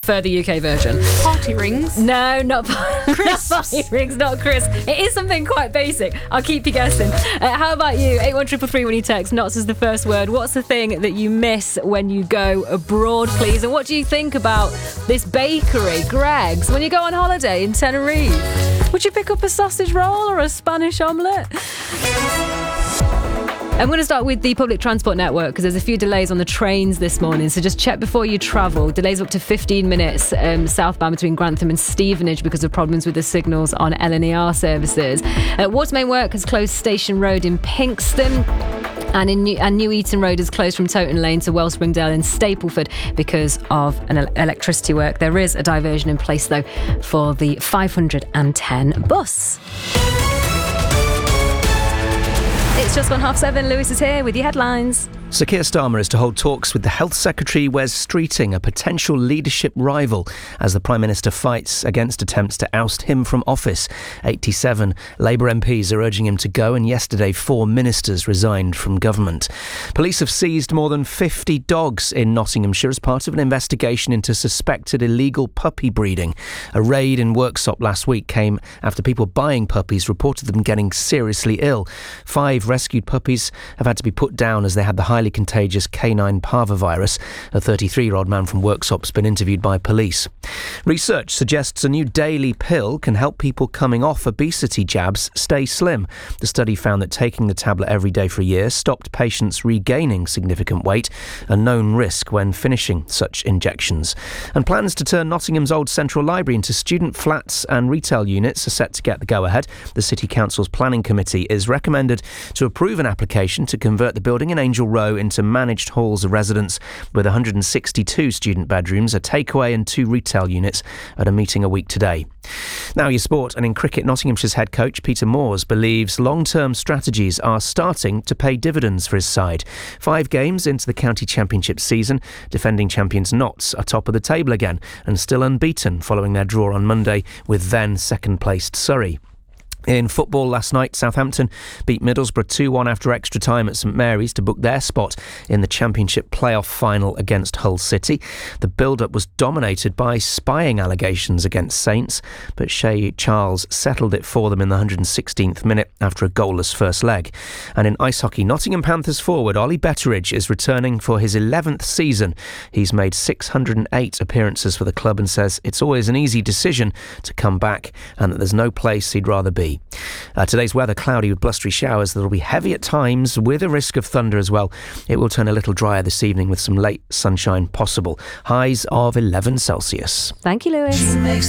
prefer the UK version. Party rings? No, not party rings, not crisp. It is something quite basic. I'll keep you guessing. How about you? 81333 when you text Knots as the first word. What's the thing that you miss when you go abroad, please? And what do you think about this bakery, Greg's, when you go on holiday in Tenerife? Would you pick up a sausage roll or a Spanish omelette? I'm going to start with the public transport network because there's a few delays on the trains this morning, so just check before you travel. Delays up to 15 minutes southbound between Grantham and Stevenage because of problems with the signals on LNER services. Watermain work has closed Station Road in Pinxton. And New Eaton Road is closed from Toton Lane to Wellspringdale in Stapleford because of an electricity work. There is a diversion in place, though, for the 510 bus. It's just 7:30. Lewis is here with your headlines. Sir Keir Starmer is to hold talks with the Health Secretary Wes Streeting, a potential leadership rival, as the Prime Minister fights against attempts to oust him from office. 87 Labour MPs are urging him to go, and yesterday 4 ministers resigned from government. Police have seized more than 50 dogs in Nottinghamshire as part of an investigation into suspected illegal puppy breeding. A raid in Worksop last week came after people buying puppies reported them getting seriously ill. 5 rescued puppies have had to be put down as they had the highly contagious canine parvovirus. A 33-year-old man from Worksop's been interviewed by police. Research suggests a new daily pill can help people coming off obesity jabs stay slim. The study found that taking the tablet every day for a year stopped patients regaining significant weight, a known risk when finishing such injections. And plans to turn Nottingham's old Central Library into student flats and retail units are set to get the go-ahead. The City Council's Planning Committee is recommended to approve an application to convert the building in Angel Row into managed halls of residence with 162 student bedrooms, a takeaway and 2 retail units at a meeting a week today. Now your sport, and in cricket, Nottinghamshire's head coach Peter Moores believes long-term strategies are starting to pay dividends for his side. 5 games into the county championship season, defending champions Notts are top of the table again and still unbeaten following their draw on Monday with then second-placed Surrey. In football last night, Southampton beat Middlesbrough 2-1 after extra time at St Mary's to book their spot in the Championship playoff final against Hull City. The build-up was dominated by spying allegations against Saints, but Shea Charles settled it for them in the 116th minute after a goalless first leg. And in ice hockey, Nottingham Panthers forward Ollie Betteridge is returning for his 11th season. He's made 608 appearances for the club and says it's always an easy decision to come back and that there's no place he'd rather be. Today's weather, cloudy with blustery showers that'll be heavy at times with a risk of thunder as well. It will turn a little drier this evening with some late sunshine possible. Highs of 11 Celsius. Thank you, Lewis.